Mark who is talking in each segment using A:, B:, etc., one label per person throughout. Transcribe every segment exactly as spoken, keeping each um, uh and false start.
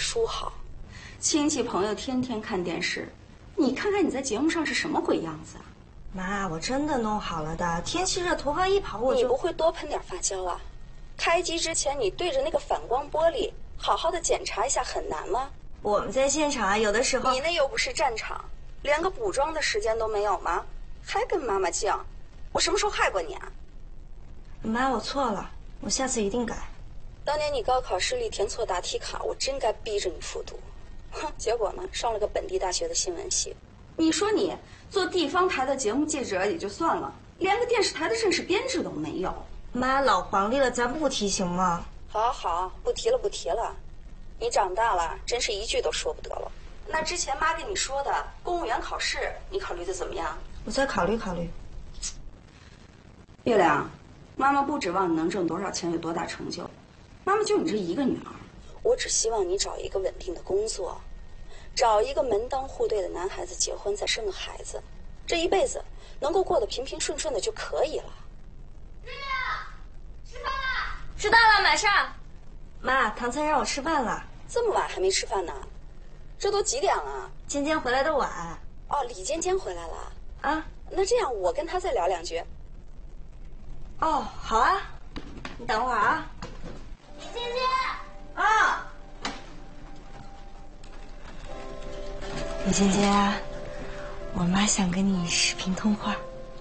A: 书好，亲戚朋友天天看电视，你看看你在节目上是什么鬼样子啊？
B: 妈，我真的弄好了的。天气热，头发一跑我就……
A: 你不会多喷点发胶啊？开机之前你对着那个反光玻璃好好的检查一下，很难吗？
B: 我们在现场啊，有的时候……
A: 你那又不是战场，连个补妆的时间都没有吗？还跟妈妈犟？我什么时候害过你啊？
B: 妈，我错了，我下次一定改。
A: 当年你高考失利填错答题卡，我真该逼着你复读。哼，结果呢，上了个本地大学的新闻系。你说你做地方台的节目记者也就算了，连个电视台的正式编制都没有。
B: 妈，老黄历了，咱不提行吗？
A: 好好，不提了不提了。你长大了，真是一句都说不得了。那之前妈跟你说的公务员考试，你考虑的怎么样？
B: 我再考虑考虑。
A: 月亮，妈妈不指望你能挣多少钱，有多大成就。妈妈就你这一个女儿，我只希望你找一个稳定的工作，找一个门当户对的男孩子结婚，再生个孩子，这一辈子能够过得平平顺顺的就可以了。
C: 月亮，吃饭啦！
B: 知道了，马上。妈，唐灿让我吃饭了。
A: 这么晚还没吃饭呢？这都几点了？
B: 尖尖回来的晚。
A: 哦，李尖尖回来了
B: 啊？
A: 那这样，我跟他再聊两句。
B: 哦，好啊，你等会儿啊。
C: 李尖尖。
B: 啊。李尖尖，我妈想跟你视频通话。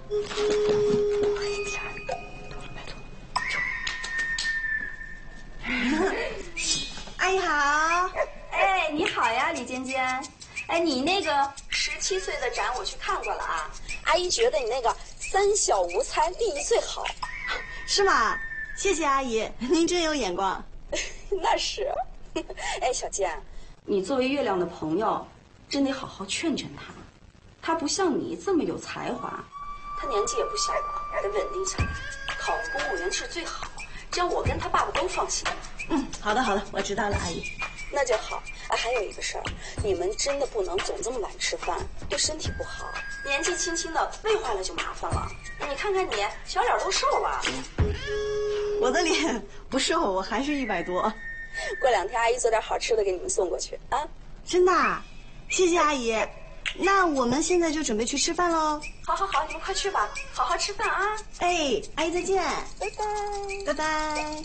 B: 阿姨好。
A: 哎，你好呀，李尖尖。哎，你那个十七岁的展我去看过了啊，阿姨觉得你那个三小无猜，立意最好。
D: 是吗？谢谢阿姨，您真有眼光。
A: 那是。哎，小健，你作为月亮的朋友，真得好好劝劝他。他不像你这么有才华，他年纪也不小了，得稳定下来，考个公务员是最好，这样我跟他爸爸都放心。
D: 嗯，好的好的，我知道了，阿姨。
A: 那就好。哎，还有一个事儿，你们真的不能总这么晚吃饭，对身体不好。年纪轻轻的，胃坏了就麻烦了。你看看你，小脸都瘦了。
D: 我的脸不瘦，我还是一百多。
A: 过两天阿姨做点好吃的给你们送过去啊。
D: 真的？谢谢阿姨。那我们现在就准备去吃饭喽。
A: 好好好，你们快去吧，好好吃饭啊。
D: 哎，阿姨再见。
A: 拜拜。
D: 拜拜。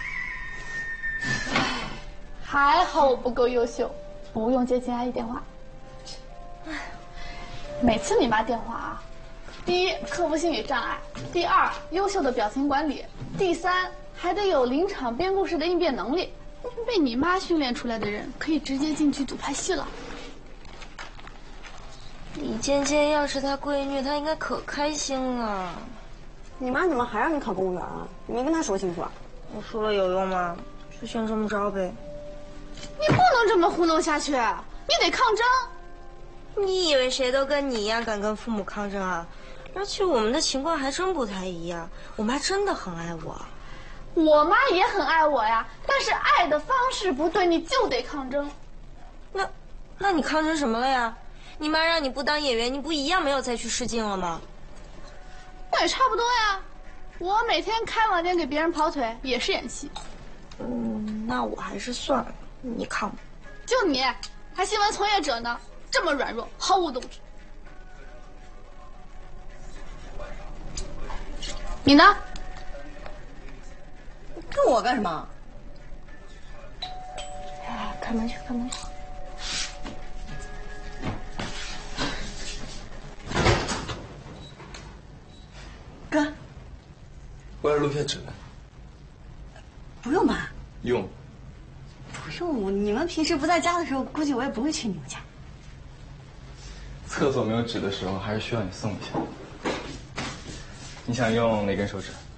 C: 还好我不够优秀，不用接秦阿姨电话。唉，每次你妈电话啊，第一克服心理障碍，第二优秀的表情管理，第三还得有临场编故事的应变能力。被你妈训练出来的人，可以直接进剧组拍戏了。
B: 李尖尖要是她闺女，她应该可开心了。
D: 你妈怎么还让你考公务员啊？你没跟她说清楚啊？
B: 我说了有用吗？就先这么着呗。
C: 你不能这么糊弄下去，你得抗争。
B: 你以为谁都跟你一样敢跟父母抗争啊？而且我们的情况还真不太一样。我妈真的很爱我，
C: 我妈也很爱我呀，但是爱的方式不对，你就得抗争。
B: 那，那你抗争什么了呀？你妈让你不当演员，你不一样没有再去试镜了吗？
C: 那也差不多呀。我每天开网店给别人跑腿，也是演戏。
B: 嗯，那我还是算了，你看吧。
C: 就你，还新闻从业者呢，这么软弱，毫无斗志。你呢？
D: 跟我干什么？
B: 哎，开门去，开门去。
D: 哥，
E: 我要录些纸。
D: 不用吧？
E: 用。
D: 不用，你们平时不在家的时候，估计我也不会去你们家。
E: 厕所没有纸的时候，还是需要你送一下。你想用哪根手指？